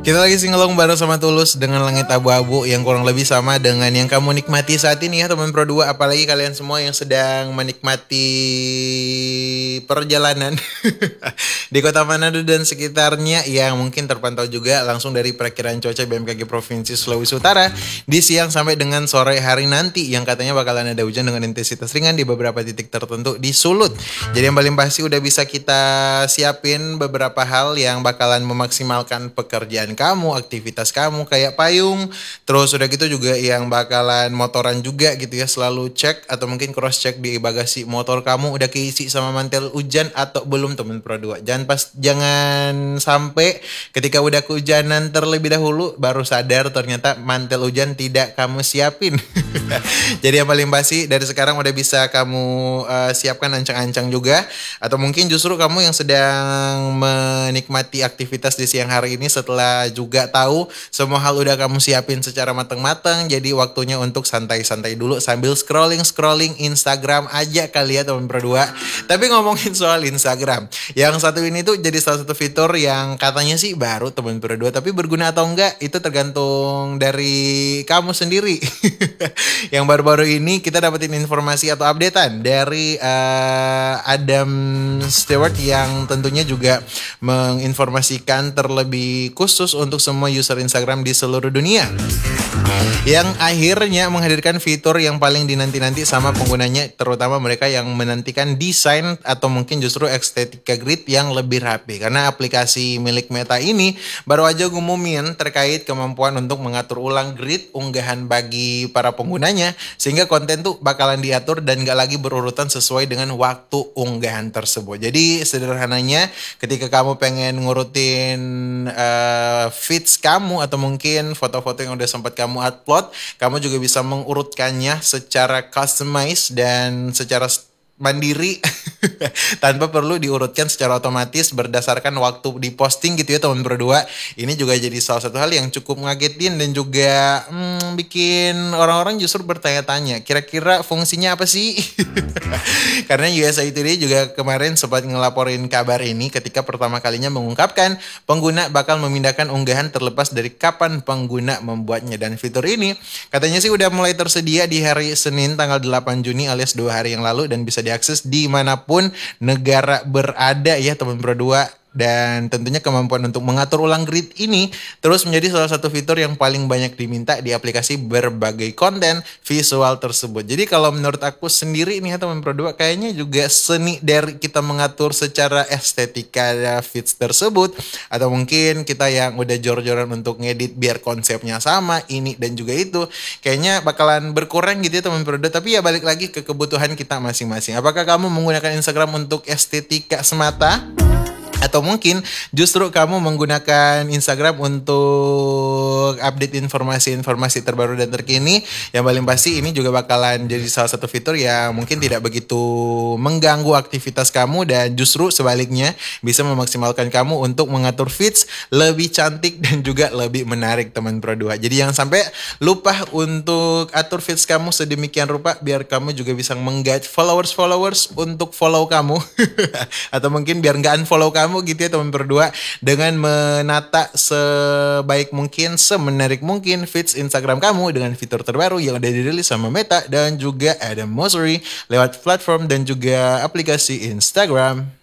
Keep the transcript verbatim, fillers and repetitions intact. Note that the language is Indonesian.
Kita lagi singelong bareng sama Tulus dengan Langit Abu-Abu yang kurang lebih sama dengan yang kamu nikmati saat ini ya teman Pro dua. Apalagi kalian semua yang sedang menikmati perjalanan di kota Manado dan sekitarnya yang mungkin terpantau juga langsung dari perakiraan cuaca B M K G Provinsi Sulawesi Utara di siang sampai dengan sore hari nanti yang katanya bakalan ada hujan dengan intensitas ringan di beberapa titik tertentu di Sulut. Jadi yang paling pasti udah bisa kita siapin beberapa hal yang bakalan memaksimalkan pekerjaan kamu, aktivitas kamu kayak payung. Terus udah gitu juga yang bakalan motoran juga gitu ya, selalu cek atau mungkin cross check di bagasi motor kamu udah keisi sama mantel hujan atau belum teman Pro dua. Jangan pas jangan sampai ketika udah kehujanan terlebih dahulu baru sadar ternyata mantel hujan tidak kamu siapin. Jadi yang paling pasti dari sekarang udah bisa kamu uh, siapkan ancang-ancang juga, atau mungkin justru kamu yang sedang menikmati aktivitas di siang hari ini setelah juga tahu semua hal udah kamu siapin secara matang-matang. Jadi waktunya untuk santai-santai dulu sambil scrolling-scrolling Instagram aja kali ya teman Pro dua. Tapi ngomongin soal Instagram, yang satu ini tuh jadi salah satu fitur yang katanya sih baru teman Pro dua, tapi berguna atau enggak itu tergantung dari kamu sendiri. Yang baru-baru ini kita dapetin informasi atau updatean dari uh, Adam Stewart yang tentunya juga menginformasikan terlebih khusus untuk semua user Instagram di seluruh dunia, yang akhirnya menghadirkan fitur yang paling dinanti-nanti sama penggunanya, terutama mereka yang menantikan desain atau mungkin justru estetika grid yang lebih rapi. Karena aplikasi milik Meta ini baru aja ngumumin terkait kemampuan untuk mengatur ulang grid unggahan bagi para penggunanya, sehingga konten tuh bakalan diatur dan gak lagi berurutan sesuai dengan waktu unggahan tersebut. Jadi sederhananya ketika kamu pengen ngurutin uh, feeds kamu atau mungkin foto-foto yang udah sempat kamu upload, kamu juga bisa mengurutkannya secara customize dan secara mandiri tanpa perlu diurutkan secara otomatis berdasarkan waktu diposting gitu ya teman Pro dua. Ini juga jadi salah satu hal yang cukup ngagetin dan juga hmm, bikin orang-orang justru bertanya-tanya kira-kira fungsinya apa sih. Karena U S A Today juga kemarin sempat ngelaporin kabar ini ketika pertama kalinya mengungkapkan pengguna bakal memindahkan unggahan terlepas dari kapan pengguna membuatnya, dan fitur ini katanya sih udah mulai tersedia di hari Senin tanggal delapan Juni alias dua hari yang lalu dan bisa diakses dimanapun negara berada ya teman Pro dua. Dan tentunya kemampuan untuk mengatur ulang grid ini terus menjadi salah satu fitur yang paling banyak diminta di aplikasi berbagai konten visual tersebut. Jadi kalau menurut aku sendiri nih ya teman Pro dua, kayaknya juga seni dari kita mengatur secara estetika feeds tersebut, atau mungkin kita yang udah jor-joran untuk ngedit biar konsepnya sama ini dan juga itu, kayaknya bakalan berkurang gitu ya teman Pro dua. Tapi ya balik lagi ke kebutuhan kita masing-masing. Apakah kamu menggunakan Instagram untuk estetika semata? Atau mungkin justru kamu menggunakan Instagram untuk update informasi-informasi terbaru dan terkini. Yang paling pasti ini juga bakalan jadi salah satu fitur yang mungkin tidak begitu mengganggu aktivitas kamu, dan justru sebaliknya bisa memaksimalkan kamu untuk mengatur feeds lebih cantik dan juga lebih menarik teman Pro dua. Jadi jangan sampai lupa untuk atur feeds kamu sedemikian rupa biar kamu juga bisa meng-guide followers-followers untuk follow kamu. Atau mungkin biar nggak unfollow kamu kamu gitu ya teman Pro dua, dengan menata sebaik mungkin, semenarik mungkin feeds Instagram kamu dengan fitur terbaru yang udah dirilis sama Meta dan juga Adam Mosseri lewat platform dan juga aplikasi Instagram.